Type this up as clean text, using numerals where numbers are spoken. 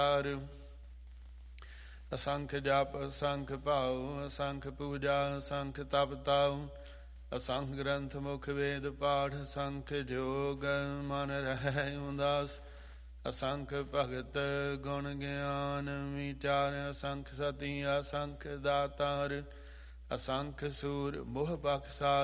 ਅਸੰਖ ਜਪ ਅਸੰਖ ਭਾਉ ਅਸੰਖ ਪੂਜਾ ਅਸੰਖ ਤਪ ਤਾਉ ਅਸੰਖ ਗ੍ਰੰਥ ਮੁਖ ਵੇਦ ਪਾਠ ਅਸੰਖ ਜੋਗ ਮਨ ਰਹਿ ਉਦਾਸ ਅਸੰਖ ਭਗਤ ਗੁਣ ਗਿਆਨ ਵਿਚਾਰ ਅਸੰਖ ਸਤੀ ਅਸੰਖ ਦਾਤਾਰ ਅਸੰਖ ਸੂਰ ਮੋਹ ਬਖਸ਼ਾ